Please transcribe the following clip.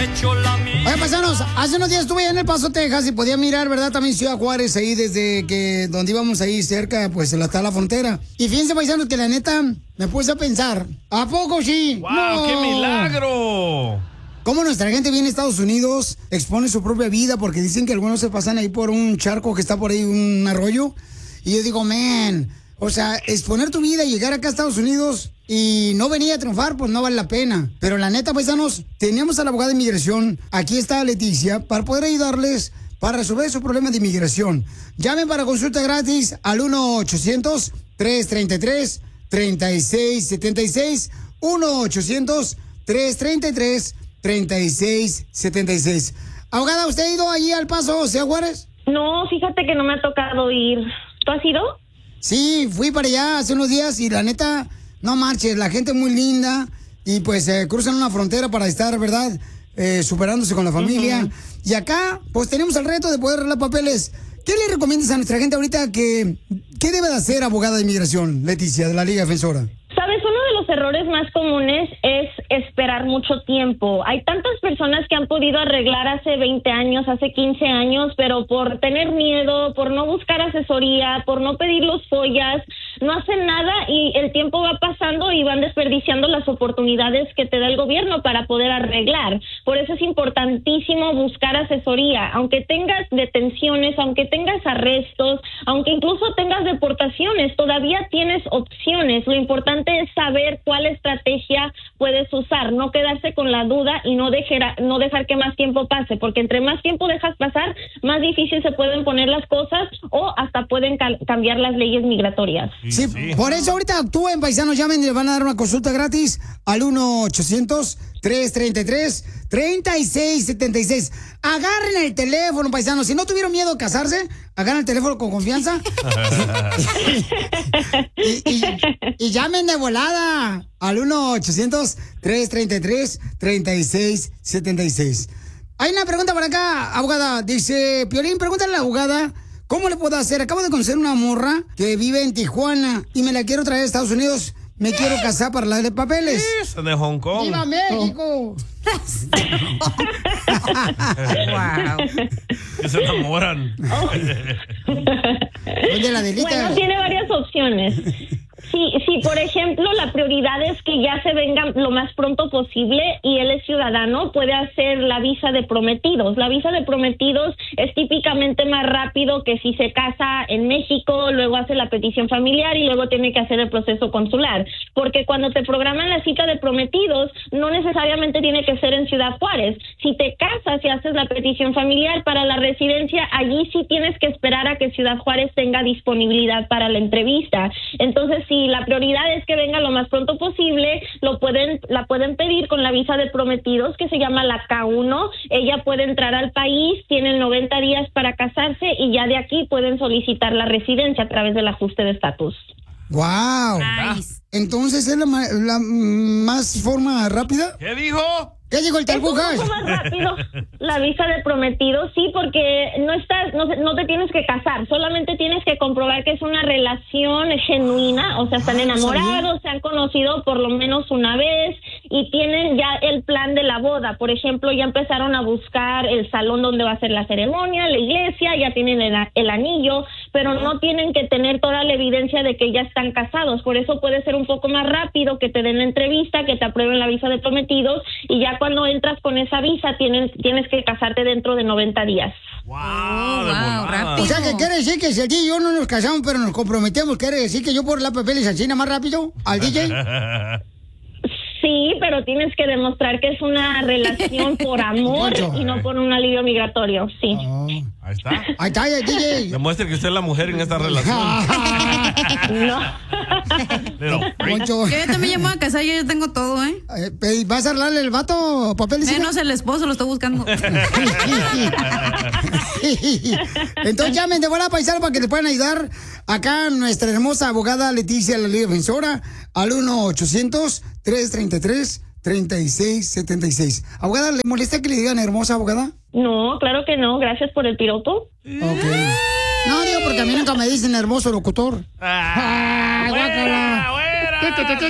Oye, paisanos, hace unos días estuve en El Paso, Texas, y podía mirar, ¿verdad? También Ciudad Juárez, ahí desde que donde íbamos ahí cerca, pues está la frontera. Y fíjense, paisanos, que la neta me puse a pensar, ¿a poco sí? ¡Wow, ¡No! qué milagro! ¿Cómo nuestra gente viene a Estados Unidos, expone su propia vida? Porque dicen que algunos se pasan ahí por un charco que está por ahí, un arroyo. Y yo digo, man, o sea, exponer tu vida y llegar acá a Estados Unidos y no venir a triunfar, pues no vale la pena. Pero la neta, paisanos, teníamos a la abogada de inmigración, aquí está Leticia, para poder ayudarles para resolver su problema de inmigración. Llamen para consulta gratis al 1-800-333-3676, 1-800-333-3676. Abogada, ¿usted ha ido allí al Paso, Ciudad Juárez? No, fíjate que no me ha tocado ir. ¿Tú has ido? Sí, fui para allá hace unos días y la neta, no marches, la gente es muy linda y pues cruzan una frontera para estar, ¿verdad? Superándose con la familia. Y acá, pues tenemos el reto de poder arreglar papeles. ¿Qué le recomiendas a nuestra gente ahorita qué debe de hacer, abogada de inmigración, Leticia, de la Liga Defensora? Sabes, uno de los errores más comunes es esperar mucho tiempo. Hay tantas personas que han podido arreglar hace 20 años, hace 15 años, pero por tener miedo, por no buscar asesoría, por no pedir los follas, no hacen nada y el tiempo va pasando y van desperdiciando las oportunidades que te da el gobierno para poder arreglar. Por eso es importantísimo buscar asesoría. Aunque tengas detenciones, aunque tengas arrestos, aunque incluso tengas deportaciones, todavía tienes opciones. Lo importante es saber cuál estrategia puedes usar, no quedarse con la duda y no dejar que más tiempo pase, porque entre más tiempo dejas pasar, más difícil se pueden poner las cosas o hasta pueden cambiar las leyes migratorias. Sí, por eso ahorita actúen, paisanos, llamen y les van a dar una consulta gratis al 1-800-333-3676. Agarren el teléfono, paisanos. Si no tuvieron miedo a casarse, agarren el teléfono con confianza y llamen de volada al 1-800-333-3676. Hay una pregunta por acá, abogada. Dice, Piolín, pregúntale a la abogada, ¿cómo le puedo hacer? Acabo de conocer una morra que vive en Tijuana y me la quiero traer a Estados Unidos. Me quiero casar para la de papeles. Son de Hong Kong. ¡Viva México! Wow. Que se enamoran. Bueno, tiene varias opciones. Sí, por ejemplo, la prioridad es que ya se venga lo más pronto posible y él es ciudadano, puede hacer la visa de prometidos. La visa de prometidos es típicamente más rápido que si se casa en México, luego hace la petición familiar y luego tiene que hacer el proceso consular. Porque cuando te programan la cita de prometidos, no necesariamente tiene que ser en Ciudad Juárez. Si te casas y haces la petición familiar para la residencia, allí sí tienes que esperar a que Ciudad Juárez tenga disponibilidad para la entrevista. Entonces, si la prioridad es que venga lo más pronto posible, la pueden pedir con la visa de prometidos, que se llama la K1. Ella puede entrar al país, tienen 90 días para casarse y ya de aquí pueden solicitar la residencia a través del ajuste de estatus. ¡Wow! Nice. Entonces, ¿es la más forma rápida? ¿Qué dijo? ¿Qué dijo el Talbujas? Es un poco más rápido la visa de prometido, sí, porque no te tienes que casar, solamente tienes que comprobar que es una relación genuina, o sea, están enamorados, se han conocido por lo menos una vez y tienen ya el plan de la boda. Por ejemplo, ya empezaron a buscar el salón donde va a ser la ceremonia, la iglesia, ya tienen el anillo, pero no tienen que tener toda la evidencia de que ya están casados. Por eso puede ser un poco más rápido que te den la entrevista, que te aprueben la visa de prometidos y ya cuando entras con esa visa tienes que casarte dentro de 90 días. ¡Wow! O sea, que quiere decir que si el DJ y yo no nos casamos, pero nos comprometemos, ¿quiere decir que yo por la papeles así más rápido al DJ? Sí, pero tienes que demostrar que es una relación por amor y no por un alivio migratorio, sí. Ahí está. Ahí está, DJ. Demuestre que usted es la mujer en esta relación. No. Yo también me llamo a casar, yo ya tengo todo, ¿eh? ¿Vas a hablarle el vato papeles? Menos el esposo, lo estoy buscando. Entonces llamen de volada, paisano, para que te puedan ayudar acá nuestra hermosa abogada Leticia, la Liga Defensora, al 1-800-333-3676. Abogada, ¿le molesta que le digan hermosa, abogada? No, claro que no. Gracias por el piropo. Ok. No, digo porque a mí nunca me dicen hermoso locutor. ¡Fuera!